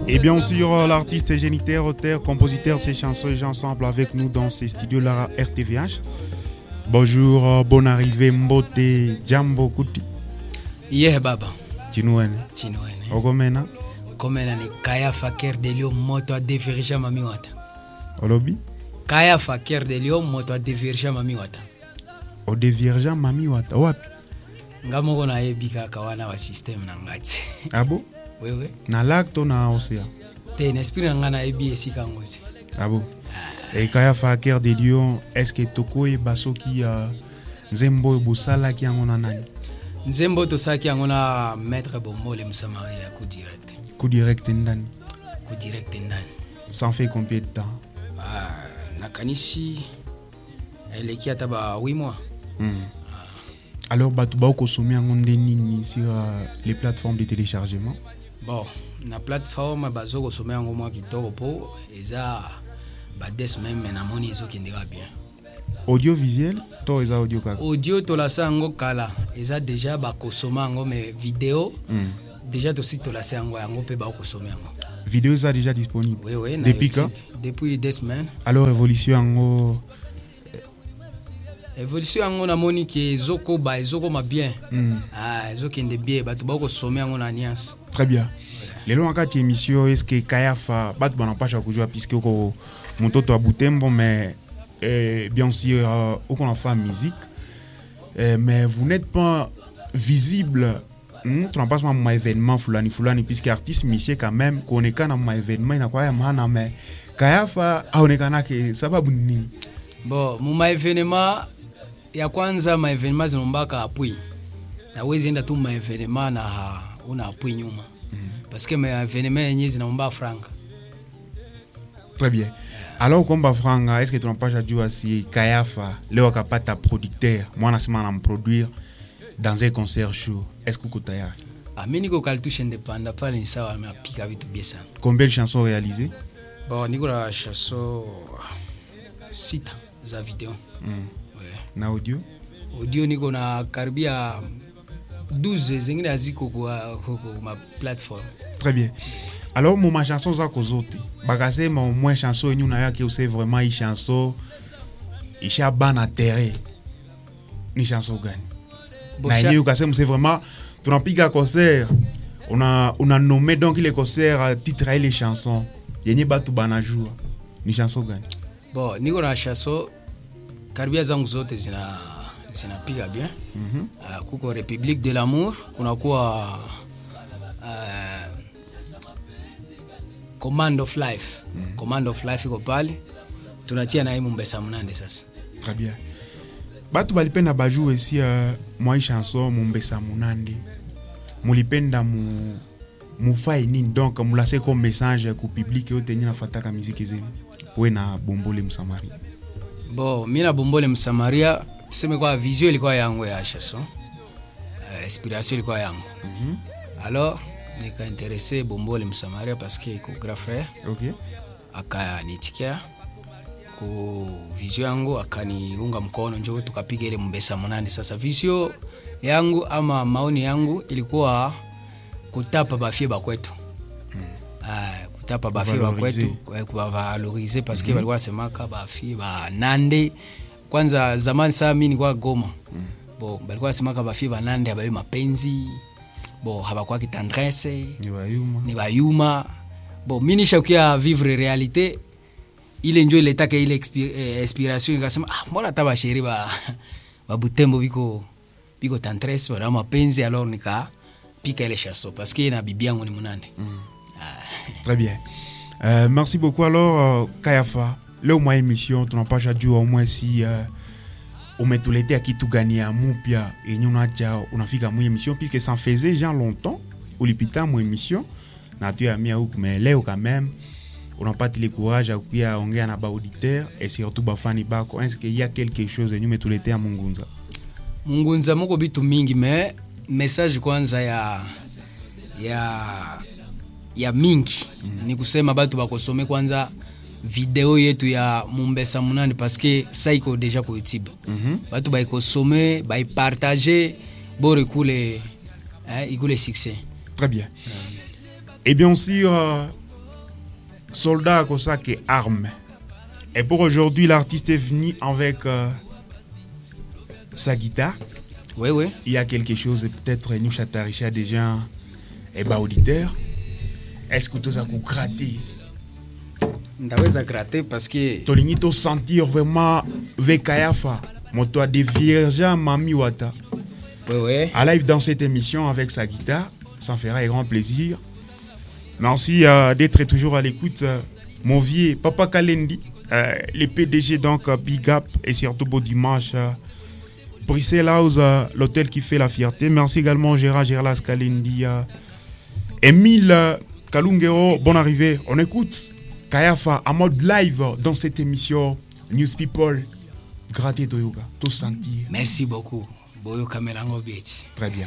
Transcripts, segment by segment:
Et bien sûr, l'artiste géniteur, auteur, compositeur, ses chansons et ensemble avec nous dans ces studios là RTVH. Bonjour, bonne arrivée, Mbote, Jambo Kuti. Yeah baba. Chinuene. Ogomena. Komena ni Kaya Faker de Lyon moto a devirja mami wata. Olobi. Kaya Faker de Lyon moto a devirja mami wata. O devirja mami wata. Wapi? Ngamo kona ebika kawana wa system na ngati. Abo? Wewe. Na lacto na osea. Te nespira ngana ebi esika ngote. Abo. Et Kaya Faker de Lyon, est-ce que toko e basoki Nzembo Busala ki angona nani? Nzembo to saki angona maître Bomole Msamaria coup direct. Coup direct ndani. Coup direct ndani. Ça en fait combien de temps? Nakanisi elle qui ataba 8 mois. Alors batuba ko somi ngonde nini sur les plateformes de téléchargement? Bon, na plateforme bazoko somi ngo mwa kitoko po eza ba des même na moni zo kindira bien. Audiovisuel to eza audio kaka. Audio to la sango kala eza déjà ba kosoma ngo mais vidéo déjà to site to la sango yango pe ba kosoma yango. Vidéo est déjà disponible. Oui, depuis quand? Depuis 2 semaines. Alors évolution yango na moni ke zoko ma bien. Zokende bien ba to ba kosoma yango na alliance. Très bien. Les longs akati émission est-ce que Kayafa bat bana pas chaque jour puisque ko montoto a Butembo mais bien sûr on a fait musique mais vous n'êtes pas visible. Tu n'as pas un événement fulani puisque artiste monsieur quand même qu'on est quand un événement il a quoi maana mais Kayafa aonekana ke sababu nini? Bon mon événement ya kwanza ma événement zinombaka appui na wezi enda tu ma événement na una appui nyuma parce que ma événement yenyewe zinaomba franga. Très bien. Alors comme franga, est-ce que tu n'as pas déjà si Kayafa leo akapata producteur mwana sima na produire dans un concert show, est-ce que kutaya? Mimi niko kaltushe independant pale ni sawa amepika vitu bien sana. Combien de chansons réalisées? Bon, niko la chanson 6 za vidéo. Na audio? Audio niko na karibia 12 zingine aziko kwa ma plateforme. Très bien. Alors ma chanson za kozote. Bagase ma au moins chanson ni na yake c'est vraiment une chanson isha bana terre. Ni chanson gani? Na yeye ukasema c'est vraiment tunapiga concert. On a nommé donc les concerts titre et les chansons. Yenye batu bana jour. Ni chanson gani? Bon, niko na chanson karibia zangu zote zinapiga bien. Kuko République de l'amour, kuna kuwa Command of Life. Command of Life iko pale. Tunatia na Mbesa Munande sasa. Très bien. Batu balipenda bajou ici moi chanson Mbesa Munande. Mulipenda mu fai nini donc mulase comme message ku public yote nyina fataka musique zenu. Wewe na Bombole Msamaria. Bon, mimi na Bombole Msamaria tuseme kwa vision ilikuwa yangu ya chanson. Inspiration ilikuwa yangu. Alors nika intéressé Bombole Msamaria parce que iko grand frère. OK. Akanitikia ku vision yangu akaniunga mkono njoo tukapiga ile Mbesa Munande. Sasa vision yangu ama maoni yangu ilikuwa kutapa bafie bakwetu. Kutapa bafie bakwetu kuvaloriser parce que walikuwa semaka bafie ba Nande. Kwanza zamani saa mimi nilikuwa Goma. Bon, balikuwa semaka bafie ba Nande abaye mapenzi. Bon, habakuwa kitendresse, ni bayuma. Bon, mimi nishakuya vivre réalité. Ile njoo ile take ile inspiration nikasema mbona taba sheri ba Butembo biko tendresse ba mapenzi alors nika pika ile chanson parce que na bibi yangu ni Munande. Très bien. Merci beaucoup alors Kayafa. Leo mwa émission tunapasha jua au moins si umetuletea kitu gani ya mupya yenye unacha unafika mwa émission puisque ça faisait déjà longtemps ulipita mwa émission na tu as mis huko mais leo quand même on n'a pas le courage à kuya ongea na ba auditeur et surtout ba fani bako est-ce qu'il y a quelque chose yenye umetuletea Mungunza moko bitu mingi mais message kwanza ya mingi ni kusema batu bakosome kwanza video yetu ya Mbesa Munande parce que ça iko déjà ko YouTube. Batu ba ikosome, ba partager, bo recouler ikule succès. Très bien. Et bien sûr soldat comme ça qui arme. Et pour aujourd'hui, l'artiste est venu avec sa guitare. Oui, oui. Il y a quelque chose, peut-être nous chataricha déjà auditeur. Est-ce que tu as gratté? Ndaweza gratter parce que Tolingi to sentir vraiment Vekayafa, moto de Vierge Mami Wata. oui, oui. À live dans cette émission avec sa guitare, ça me fera un grand plaisir. Merci d'être toujours à l'écoute. Mon vieux Papa Kalendi, le PDG donc Big Up et surtout beau dimanche. Bruxelles House, l'hôtel qui fait la fierté. Merci également Gérard Gerlas Kalendi. Emile Kalungero, bonne arrivée. On écoute Kayafa en mode live dans cette émission News People. Graté Toyoga, tout sentir. Merci beaucoup. Boyo Kamelango Beach. Très bien.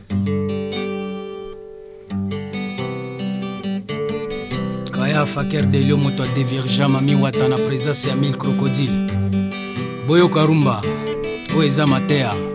Kayafa Ker de Lio Moto de Virja Mami Watana présence à 1000 crocodiles. Boyo Karumba. Oeza Matea.